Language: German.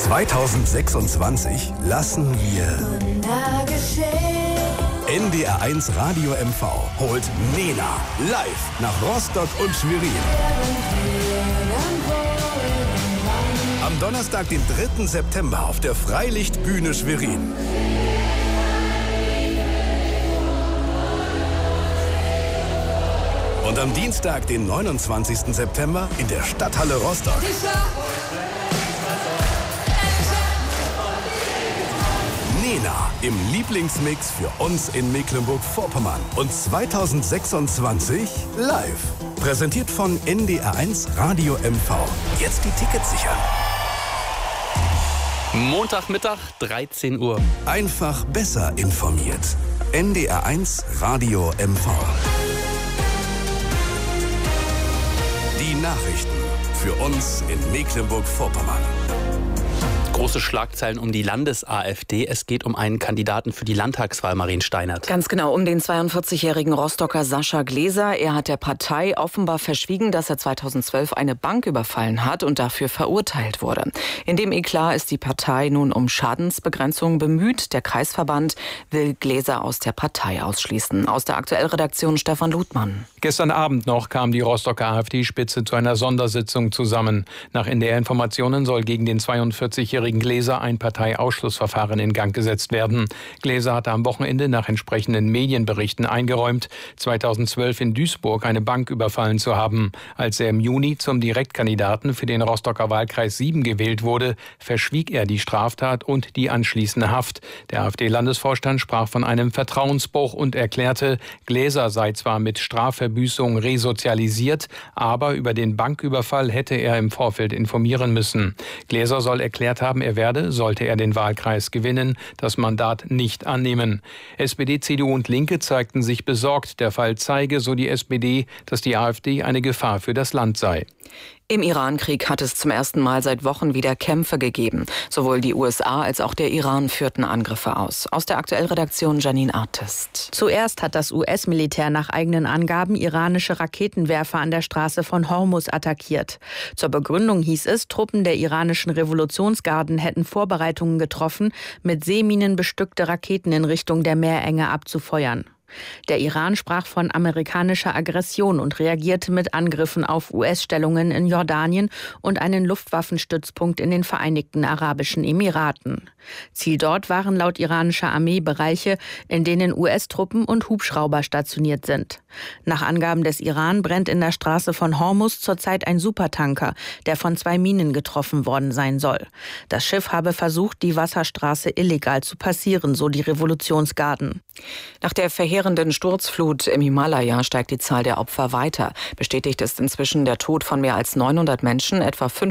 2026 lassen wir NDR1 Radio MV holt Nena live nach Rostock und Schwerin. Am Donnerstag, den 3. September auf der Freilichtbühne Schwerin. Und am Dienstag, den 29. September in der Stadthalle Rostock. Nena im Lieblingsmix für uns in Mecklenburg-Vorpommern. Und 2026 live. Präsentiert von NDR1 Radio MV. Jetzt die Tickets sichern. Montagmittag, 13 Uhr. Einfach besser informiert. NDR1 Radio MV. Die Nachrichten für uns in Mecklenburg-Vorpommern. Große Schlagzeilen um die Landes-AfD. Es geht um einen Kandidaten für die Landtagswahl, Marien Steinert. Ganz genau, um den 42-jährigen Rostocker Sascha Gläser. Er hat der Partei offenbar verschwiegen, dass er 2012 eine Bank überfallen hat und dafür verurteilt wurde. In dem Eklat ist die Partei nun um Schadensbegrenzung bemüht. Der Kreisverband will Gläser aus der Partei ausschließen. Aus der Aktuellredaktion Stefan Ludmann. Gestern Abend noch kam die Rostocker AfD-Spitze zu einer Sondersitzung zusammen. Nach NDR-Informationen soll gegen den 42-jährigen Gläser ein Parteiausschlussverfahren in Gang gesetzt werden. Gläser hatte am Wochenende nach entsprechenden Medienberichten eingeräumt, 2012 in Duisburg eine Bank überfallen zu haben. Als er im Juni zum Direktkandidaten für den Rostocker Wahlkreis 7 gewählt wurde, verschwieg er die Straftat und die anschließende Haft. Der AfD-Landesvorstand sprach von einem Vertrauensbruch und erklärte, Gläser sei zwar mit Strafverbüßung resozialisiert, aber über den Banküberfall hätte er im Vorfeld informieren müssen. Gläser soll erklärt haben, er werde, sollte er den Wahlkreis gewinnen, das Mandat nicht annehmen. SPD, CDU und Linke zeigten sich besorgt. Der Fall zeige, so die SPD, dass die AfD eine Gefahr für das Land sei. Im Irankrieg hat es zum ersten Mal seit Wochen wieder Kämpfe gegeben. Sowohl die USA als auch der Iran führten Angriffe aus. Aus der Aktuellredaktion Janine Artist. Zuerst hat das US-Militär nach eigenen Angaben iranische Raketenwerfer an der Straße von Hormuz attackiert. Zur Begründung hieß es, Truppen der iranischen Revolutionsgarden hätten Vorbereitungen getroffen, mit Seeminen bestückte Raketen in Richtung der Meerenge abzufeuern. Der Iran sprach von amerikanischer Aggression und reagierte mit Angriffen auf US-Stellungen in Jordanien und einen Luftwaffenstützpunkt in den Vereinigten Arabischen Emiraten. Ziel dort waren laut iranischer Armee Bereiche, in denen US-Truppen und Hubschrauber stationiert sind. Nach Angaben des Iran brennt in der Straße von Hormuz zurzeit ein Supertanker, der von 2 Minen getroffen worden sein soll. Das Schiff habe versucht, die Wasserstraße illegal zu passieren, so die Revolutionsgarden. Nach der verheerenden Sturzflut im Himalaya steigt die Zahl der Opfer weiter. Bestätigt ist inzwischen der Tod von mehr als 900 Menschen, etwa